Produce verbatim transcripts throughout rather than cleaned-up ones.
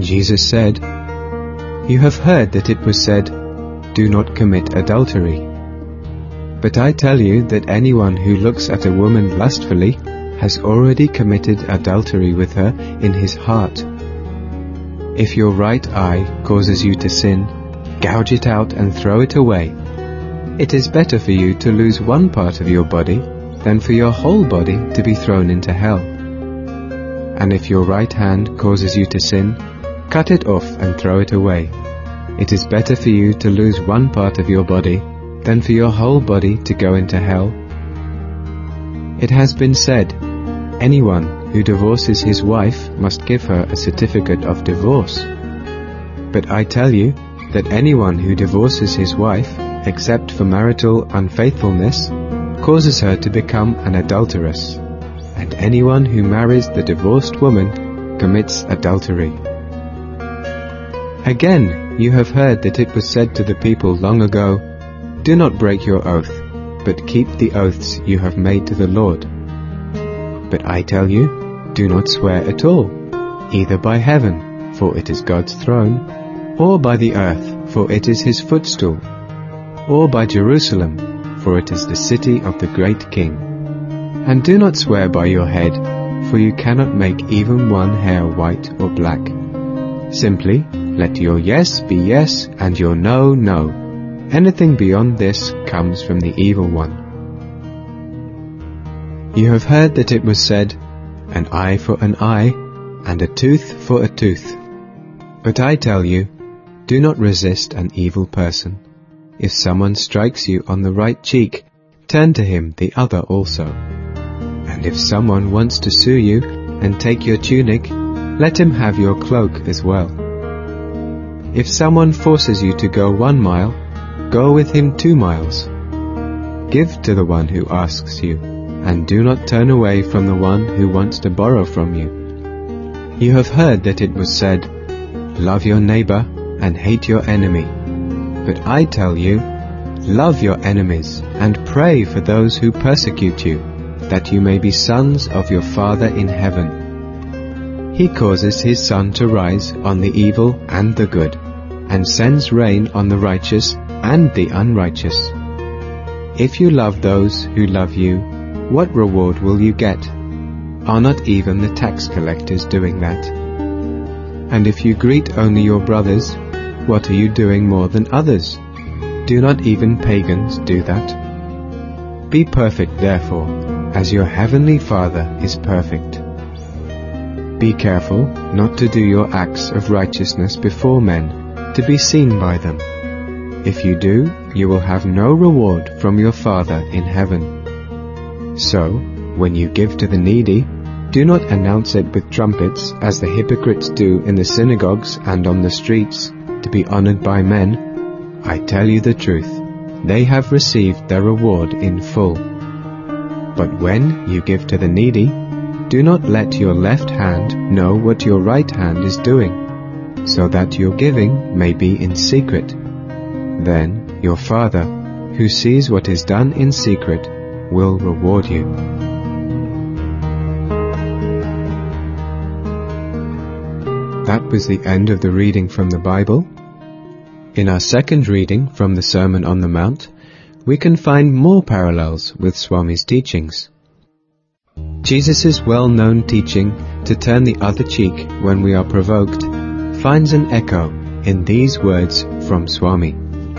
Jesus said, "You have heard that it was said, 'Do not commit adultery.' But I tell you that anyone who looks at a woman lustfully has already committed adultery with her in his heart. If your right eye causes you to sin, gouge it out and throw it away. It is better for you to lose one part of your body than for your whole body to be thrown into hell. And if your right hand causes you to sin, cut it off and throw it away. It is better for you to lose one part of your body than for your whole body to go into hell. It has been said, 'Anyone who divorces his wife must give her a certificate of divorce.' But I tell you that anyone who divorces his wife, except for marital unfaithfulness, causes her to become an adulteress, and anyone who marries the divorced woman commits adultery. Again, you have heard that it was said to the people long ago, 'Do not break your oath, but keep the oaths you have made to the Lord.' But I tell you, do not swear at all, either by heaven, for it is God's throne, or by the earth, for it is his footstool, or by Jerusalem, for it is the city of the great King. And do not swear by your head, for you cannot make even one hair white or black. Simply let your yes be yes and your no, no. Anything beyond this comes from the evil one. You have heard that it was said, 'An eye for an eye, and a tooth for a tooth.' But I tell you, do not resist an evil person. If someone strikes you on the right cheek, turn to him the other also. And if someone wants to sue you and take your tunic, let him have your cloak as well. If someone forces you to go one mile, go with him two miles. Give to the one who asks you, and do not turn away from the one who wants to borrow from you. You have heard that it was said, 'Love your neighbor and hate your enemy.' But I tell you, love your enemies and pray for those who persecute you, that you may be sons of your Father in heaven. He causes his sun to rise on the evil and the good, and sends rain on the righteous and the unrighteous. If you love those who love you, what reward will you get? Are not even the tax collectors doing that? And if you greet only your brothers, what are you doing more than others? Do not even pagans do that? Be perfect, therefore, as your heavenly Father is perfect. Be careful not to do your acts of righteousness before men, to be seen by them. If you do, you will have no reward from your Father in heaven. So, when you give to the needy, do not announce it with trumpets, as the hypocrites do in the synagogues and on the streets, to be honored by men. I tell you the truth, they have received their reward in full. But when you give to the needy, do not let your left hand know what your right hand is doing, so that your giving may be in secret. Then your Father, who sees what is done in secret, will reward you. That was the end of the reading from the Bible. In our second reading from the Sermon on the Mount, we can find more parallels with Swami's teachings. Jesus' well-known teaching to turn the other cheek when we are provoked finds an echo in these words from Swami.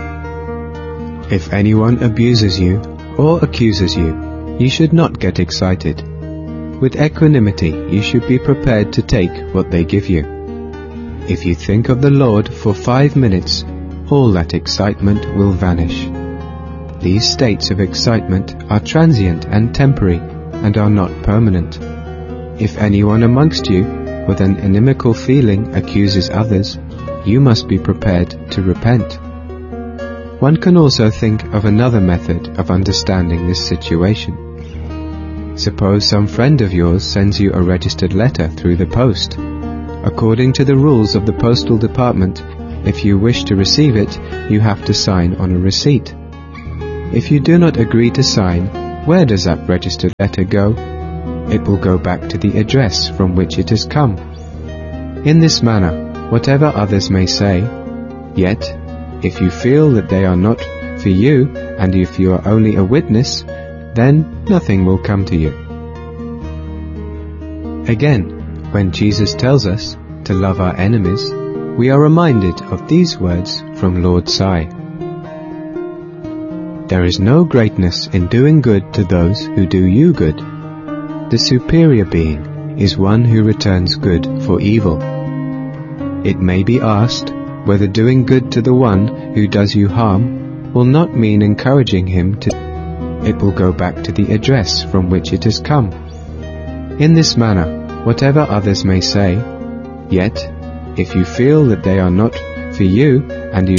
If anyone abuses you or accuses you, you should not get excited. With equanimity you should be prepared to take what they give you. If you think of the Lord for five minutes, all that excitement will vanish. These states of excitement are transient and temporary, and are not permanent. If anyone amongst you, with an inimical feeling, accuses others, you must be prepared to repent. One can also think of another method of understanding this situation. Suppose some friend of yours sends you a registered letter through the post. According to the rules of the postal department, if you wish to receive it, you have to sign on a receipt. If you do not agree to sign, where does that registered letter go? It will go back to the address from which it has come. In this manner, whatever others may say, yet, if you feel that they are not for you, and if you are only a witness, then nothing will come to you. Again, when Jesus tells us to love our enemies, we are reminded of these words from Lord Sai. There is no greatness in doing good to those who do you good. The superior being is one who returns good for evil. It may be asked whether doing good to the one who does you harm will not mean encouraging him to. It will go back to the address from which it has come. In this manner, whatever others may say, yet, if you feel that they are not for you,